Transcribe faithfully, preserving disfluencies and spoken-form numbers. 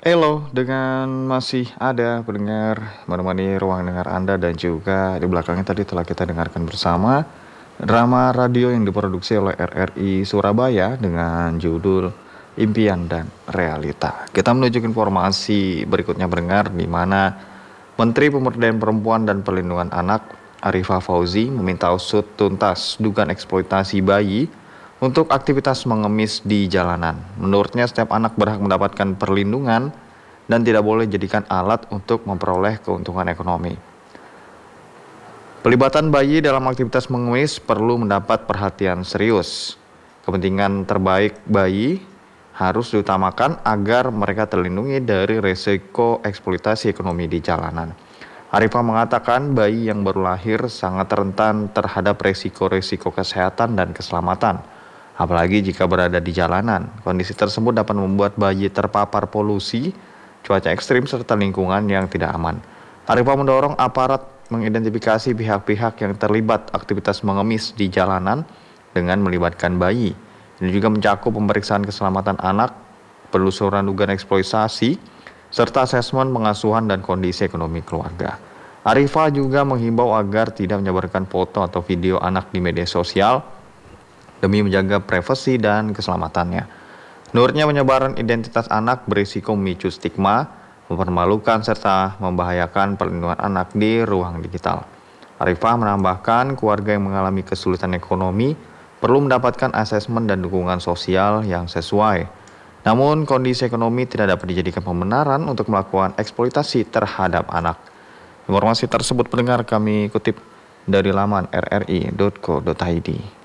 Elo, dengan masih ada pendengar menemani ruang dengar Anda dan juga di belakangnya tadi telah kita dengarkan bersama drama radio yang diproduksi oleh R R I Surabaya dengan judul Impian dan Realita. Kita menuju ke informasi berikutnya pendengar, di mana Menteri Pemberdayaan Perempuan dan Perlindungan Anak Arifah Fauzi meminta usut tuntas dugaan eksploitasi bayi untuk aktivitas mengemis di jalanan. Menurutnya, setiap anak berhak mendapatkan perlindungan dan tidak boleh dijadikan alat untuk memperoleh keuntungan ekonomi. Pelibatan bayi dalam aktivitas mengemis perlu mendapat perhatian serius. Kepentingan terbaik bayi harus diutamakan agar mereka terlindungi dari resiko eksploitasi ekonomi di jalanan. Arifah mengatakan bayi yang baru lahir sangat rentan terhadap resiko-resiko kesehatan dan keselamatan. Apalagi jika berada di jalanan, kondisi tersebut dapat membuat bayi terpapar polusi, cuaca ekstrim, serta lingkungan yang tidak aman. Arifah mendorong aparat mengidentifikasi pihak-pihak yang terlibat aktivitas mengemis di jalanan dengan melibatkan bayi. Ini juga mencakup pemeriksaan keselamatan anak, penelusuran dugaan eksploitasi, serta asesmen pengasuhan dan kondisi ekonomi keluarga. Arifah juga menghimbau agar tidak menyebarkan foto atau video anak di media sosial demi menjaga privasi dan keselamatannya. Menurutnya, penyebaran identitas anak berisiko memicu stigma, mempermalukan, serta membahayakan perlindungan anak di ruang digital. Arifah menambahkan, keluarga yang mengalami kesulitan ekonomi perlu mendapatkan asesmen dan dukungan sosial yang sesuai. Namun, kondisi ekonomi tidak dapat dijadikan pembenaran untuk melakukan eksploitasi terhadap anak. Informasi tersebut pendengar kami kutip dari laman r r i titik co titik i d.